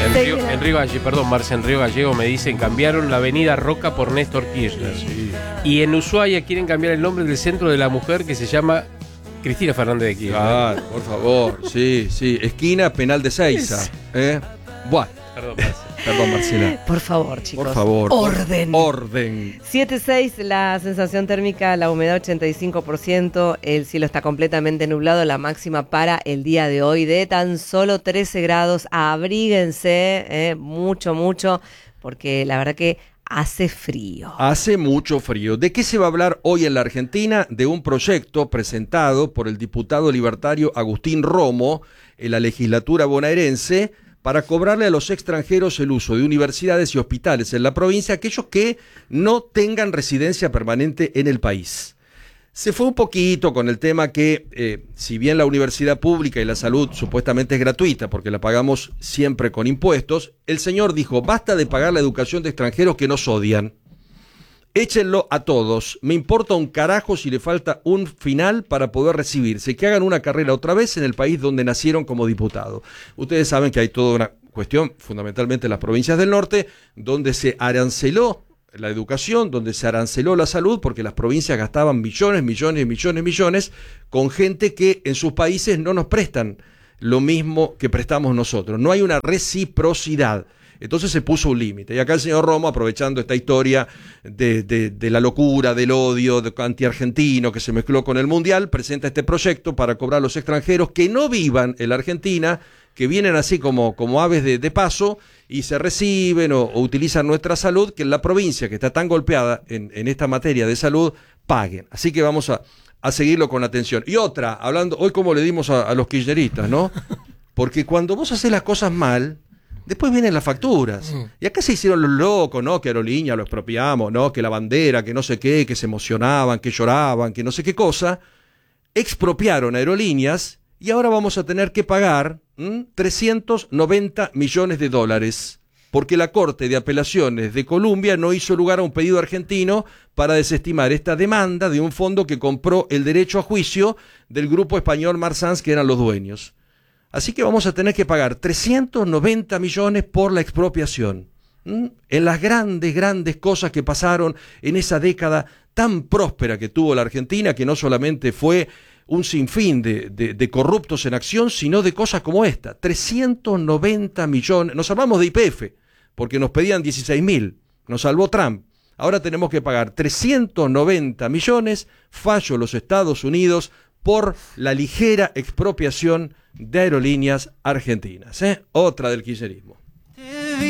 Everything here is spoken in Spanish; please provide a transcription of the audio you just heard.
Marce, en Río Gallego me dicen cambiaron la avenida Roca por Néstor Kirchner. Sí. Y en Ushuaia quieren cambiar el nombre del centro de la mujer que se llama Cristina Fernández de Kirchner. Claro, por favor, sí, esquina Penal de Seiza. Bueno. Perdón, Marcela. Por favor, chicos. Por favor. Orden. 7:06 la sensación térmica, la humedad 85%, el cielo está completamente nublado, la máxima para el día de hoy de tan solo 13 grados. Abríguense, mucho, porque la verdad que hace frío. Hace mucho frío. ¿De qué se va a hablar hoy en la Argentina? De un proyecto presentado por el diputado libertario Agustín Romo en la legislatura bonaerense para cobrarle a los extranjeros el uso de universidades y hospitales en la provincia, aquellos que no tengan residencia permanente en el país. Se fue un poquito con el tema que, si bien la universidad pública y la salud supuestamente es gratuita, porque la pagamos siempre con impuestos, el señor dijo, basta de pagar la educación de extranjeros que nos odian. Échenlo a todos, me importa un carajo si le falta un final para poder recibirse, que hagan una carrera otra vez en el país donde nacieron como diputado. Ustedes saben que hay toda una cuestión, fundamentalmente en las provincias del norte, donde se aranceló la educación, donde se aranceló la salud, porque las provincias gastaban millones, con gente que en sus países no nos prestan lo mismo que prestamos nosotros. No hay una reciprocidad. Entonces se puso un límite. Y acá el señor Romo, aprovechando esta historia de la locura, del odio anti-argentino que se mezcló con el Mundial, presenta este proyecto para cobrar a los extranjeros que no vivan en la Argentina, que vienen así como aves de paso y se reciben o utilizan nuestra salud, que en la provincia que está tan golpeada en esta materia de salud, paguen. Así que vamos a seguirlo con atención. Y otra, hablando, hoy como le dimos a los kirchneristas, ¿no? Porque cuando vos haces las cosas mal, después vienen las facturas. Y acá se hicieron los locos, ¿no? Que Aerolínea lo expropiamos, ¿no? Que la bandera, que no sé qué, que se emocionaban, que lloraban, que no sé qué cosa. Expropiaron Aerolíneas y ahora vamos a tener que pagar 390 millones de dólares. Porque la Corte de Apelaciones de Colombia no hizo lugar a un pedido argentino para desestimar esta demanda de un fondo que compró el derecho a juicio del grupo español Marsans, que eran los dueños. Así que vamos a tener que pagar 390 millones por la expropiación. En las grandes cosas que pasaron en esa década tan próspera que tuvo la Argentina, que no solamente fue un sinfín de corruptos en acción, sino de cosas como esta. 390 millones. Nos salvamos de YPF, porque nos pedían 16.000. Nos salvó Trump. Ahora tenemos que pagar 390 millones, fallo los Estados Unidos, por la ligera expropiación de Aerolíneas Argentinas. Otra del kirchnerismo.